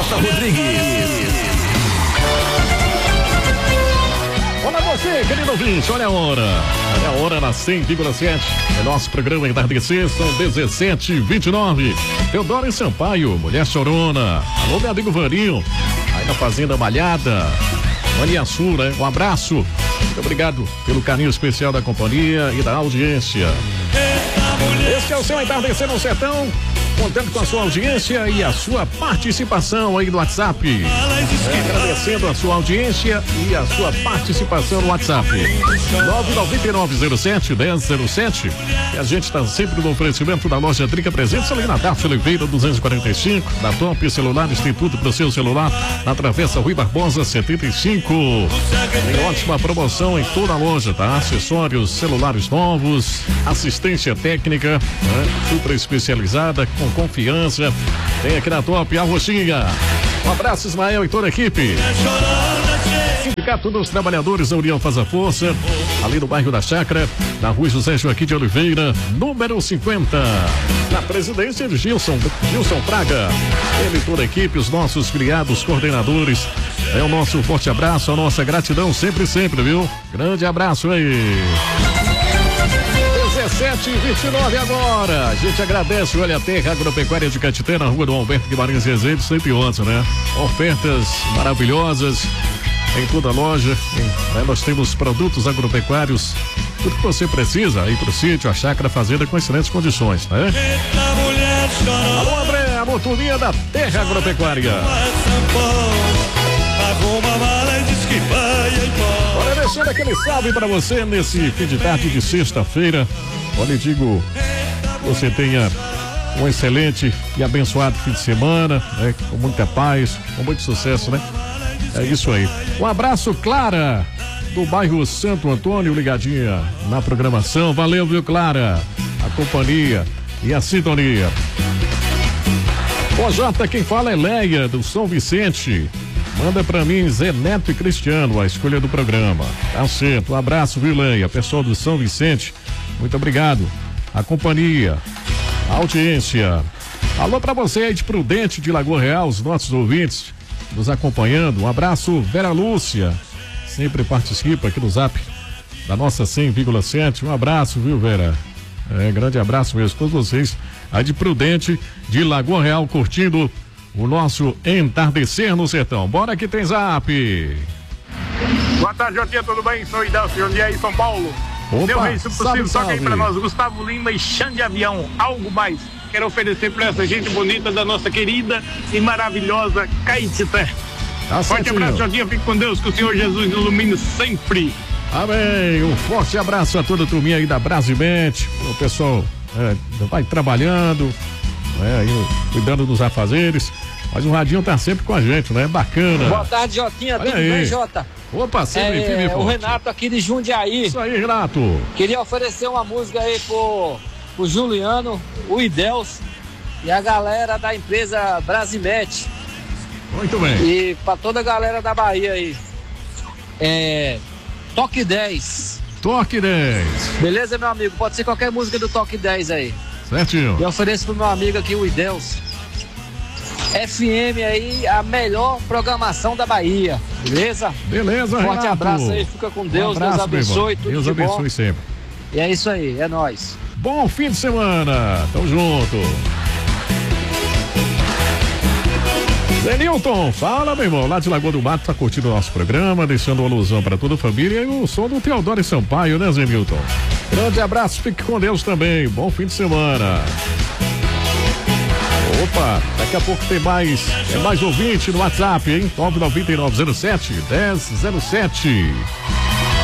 J. Rodrigues. Olha você, querido ouvinte, olha a hora. Olha a hora na 100,7. É nosso programa Entardecer, são 17h29. Teodoro Sampaio, Mulher Chorona. Alô, meu amigo Varinho, aí na Fazenda Malhada. Maniaçu, né? Um abraço. Muito obrigado pelo carinho especial da companhia e da audiência. Este é o seu Entardecer no Sertão, contando com a sua audiência e a sua participação aí no WhatsApp. Agradecendo a sua audiência e a sua participação no WhatsApp. 99907-1007. E a gente está sempre no oferecimento da loja Drica Presentes, ali na Darcy Oliveira 245, da Top Celular, Instituto para o seu celular, na Travessa Rui Barbosa 75. Tem ótima promoção em toda a loja, tá? Acessórios, celulares novos, assistência técnica, né? Super especializada, com confiança. Tem aqui na Top a roxinha. Um abraço, Ismael e toda a equipe. Sindicato dos Trabalhadores da União Faz a Força, ali no bairro da Chácara, na rua José Joaquim de Oliveira, número 50. Na presidência de Gilson Fraga. Ele e toda a equipe, os nossos filiados, coordenadores. É o nosso forte abraço, a nossa gratidão sempre, viu? Grande abraço aí. 17h29 agora. A gente agradece o Olha Terra Agropecuária de Catité, na rua do Alberto Guimarães Rezende, 111, né? Ofertas maravilhosas em toda a loja. Nós temos produtos agropecuários, tudo que você precisa aí pro sítio, a chácara, a fazenda com excelentes condições, né? Alô, André, a turminha da Terra Agropecuária. Olha, deixando aquele salve para você nesse fim de tarde de sexta-feira. Olha, digo, você tenha um excelente e abençoado fim de semana, né? Com muita paz, com muito sucesso, né? É isso aí. Um abraço, Clara, do bairro Santo Antônio, ligadinha na programação. Valeu, viu, Clara? A companhia e a sintonia. Ô, Jota, quem fala é Leia, do São Vicente. Manda pra mim Zé Neto e Cristiano, a escolha do programa. Tá certo, um abraço, viu, Leia? Pessoal do São Vicente, muito obrigado. A companhia, a audiência. Alô pra você aí de Prudente, de Lagoa Real, os nossos ouvintes nos acompanhando. Um abraço, Vera Lúcia, sempre participa aqui no Zap da nossa 100,7. Um abraço, viu, Vera? Grande abraço mesmo, todos vocês aí de Prudente, de Lagoa Real, curtindo o nosso Entardecer no Sertão. Bora que tem Zap. Boa tarde, Jotinha, tudo bem? Sou o Idelcio, onde é em São Paulo. Meu rei, se possível, toca aí pra nós, Gustavo Lima e Xande Avião, algo mais. Quero oferecer pra essa gente bonita da nossa querida e maravilhosa Caetité. Tá, forte abraço, Jotinha, fique com Deus, que o Senhor Jesus ilumine sempre. Amém, um forte abraço a toda a turminha aí da Brasimente, o pessoal vai trabalhando, aí, cuidando dos afazeres, mas o radinho tá sempre com a gente, né? Bacana. Boa tarde, Jotinha, tudo bem, Jota? Opa, sempre firme e forte. O Renato aqui de Jundiaí. Isso aí, Renato. Queria oferecer uma música aí pro Juliano, o Idelcio e a galera da empresa Brasimete. Muito bem. E pra toda a galera da Bahia aí. Toque 10. Toque 10. Beleza, meu amigo? Pode ser qualquer música do Toque 10 aí. Certinho. Eu ofereço pro meu amigo aqui, o Idelcio. FM aí, a melhor programação da Bahia. Beleza? Beleza, Forte Renato. Abraço aí, fica com Deus, abraço, Deus abençoe, tudo Deus de abençoe bom. sempre. E é isso aí, é nóis. Bom fim de semana, tamo junto. Zenilton, fala, meu irmão, lá de Lagoa do Mato, tá curtindo o nosso programa, deixando uma alusão para toda a família e o som do Teodoro Sampaio, né, Zenilton? Grande abraço, fique com Deus também, bom fim de semana. Opa, daqui a pouco tem mais ouvinte no WhatsApp, hein? 99907-1007.